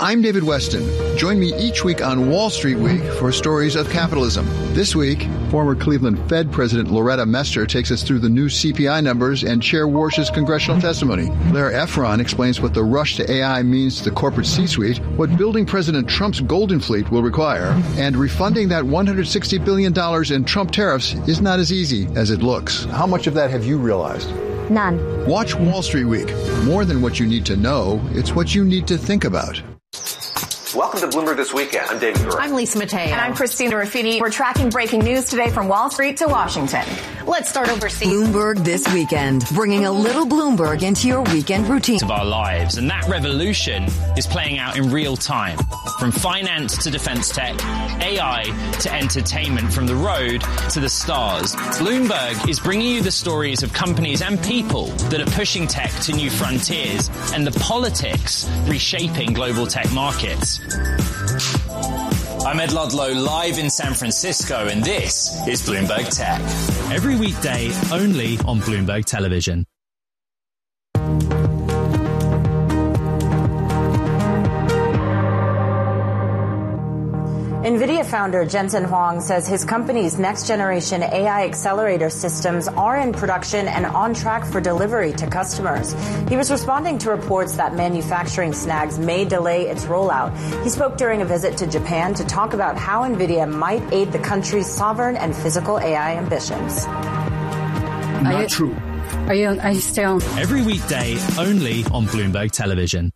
I'm David Weston. Join me each week on Wall Street Week for stories of capitalism. This week, former Cleveland Fed President Loretta Mester takes us through the new CPI numbers and Chair Warsh's congressional testimony. Blair Efron explains what the rush to AI means to the corporate C-suite, what building President Trump's Golden Fleet will require, and refunding that $160 billion in Trump tariffs is not as easy as it looks. How much of that have you realized? None. Watch Wall Street Week. More than what you need to know, it's what you need to think about. Welcome to Bloomberg This Weekend. I'm David Gura. I'm Lisa Mateo. And I'm Christina Ruffini. We're tracking breaking news today from Wall Street to Washington. Let's start overseas. Bloomberg This Weekend, bringing a little Bloomberg into your weekend routine. Of our lives, and that revolution is playing out in real time. From finance to defense tech, AI to entertainment, from the road to the stars. Bloomberg is bringing you the stories of companies and people that are pushing tech to new frontiers and the politics reshaping global tech markets. I'm Ed Ludlow, live in San Francisco, and this is Bloomberg Tech. Every weekday, only on Bloomberg Television. NVIDIA founder Jensen Huang says his company's next-generation AI accelerator systems are in production and on track for delivery to customers. He was responding to reports that manufacturing snags may delay its rollout. He spoke during a visit to Japan to talk about how NVIDIA might aid the country's sovereign and physical AI ambitions. Not true. Are you still? Every weekday, only on Bloomberg Television.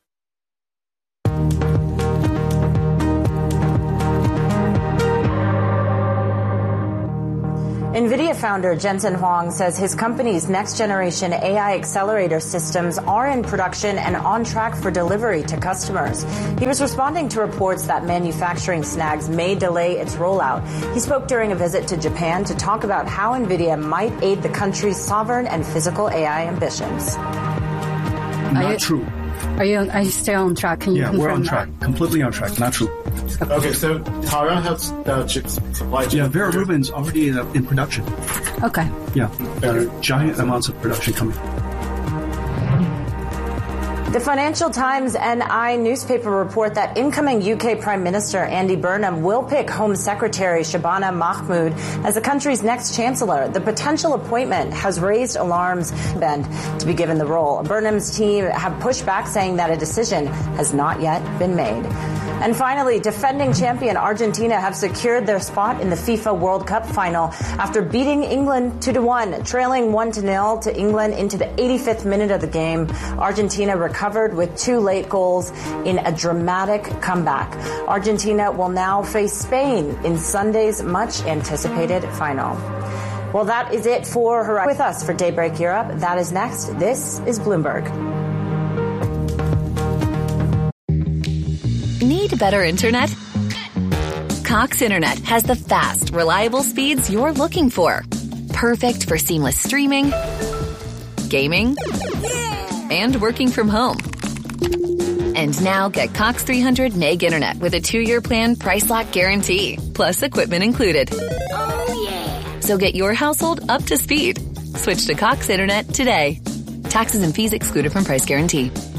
NVIDIA founder Jensen Huang says his company's next-generation AI accelerator systems are in production and on track for delivery to customers. He was responding to reports that manufacturing snags may delay its rollout. He spoke during a visit to Japan to talk about how NVIDIA might aid the country's sovereign and physical AI ambitions. Not true. Are you still on track? Can you confirm we're on that? track. Completely on track. Not true. Okay, so Taiwan has the chips supply chain. Yeah, Vera Rubin's already in production. Okay. Yeah, there are giant amounts of production coming. The Financial Times and newspaper report that incoming UK Prime Minister Andy Burnham will pick Home Secretary Shabana Mahmood as the country's next chancellor. The potential appointment has raised alarms to be given the role. Burnham's team have pushed back, saying that a decision has not yet been made. And finally, defending champion Argentina have secured their spot in the FIFA World Cup final after beating England 2-1, trailing 1-0 to England into the 85th minute of the game. Argentina recovered with 2 late goals in a dramatic comeback. Argentina will now face Spain in Sunday's much-anticipated final. Well, that is it for Horizon. With us for Daybreak Europe. That is next. This is Bloomberg. Need better internet? Cox Internet has the fast, reliable speeds you're looking for. Perfect for seamless streaming, gaming, and working from home. And now get Cox 300 meg internet with a 2-year plan price lock guarantee, plus equipment included. Oh, yeah. So get your household up to speed. Switch to Cox Internet today. Taxes and fees excluded from price guarantee.